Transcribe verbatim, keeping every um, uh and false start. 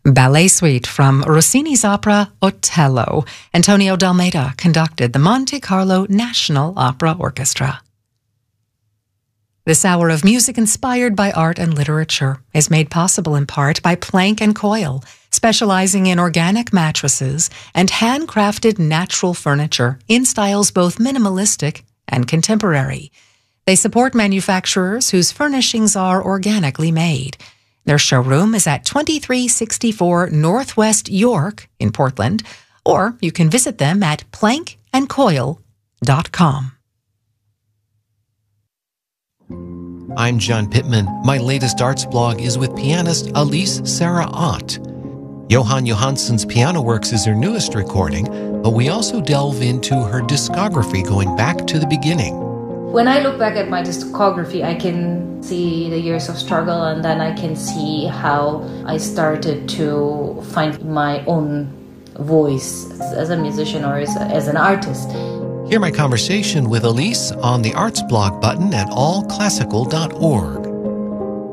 Ballet Suite from Rossini's opera Otello. Antonio Dalmeida conducted the Monte Carlo National Opera Orchestra. This hour of music inspired by art and literature is made possible in part by Plank and Coil, specializing in organic mattresses and handcrafted natural furniture in styles both minimalistic and contemporary. They support manufacturers whose furnishings are organically made. Their showroom is at twenty-three sixty-four Northwest York in Portland, or you can visit them at plank and coil dot com. I'm John Pittman. My latest arts blog is with pianist Elise Sarah Ott. Johan Johansson's Piano Works is her newest recording, but we also delve into her discography going back to the beginning. When I look back at my discography, I can see the years of struggle, and then I can see how I started to find my own voice as a musician or as, a, as an artist. Hear my conversation with Elise on the Arts blog button at all classical dot org.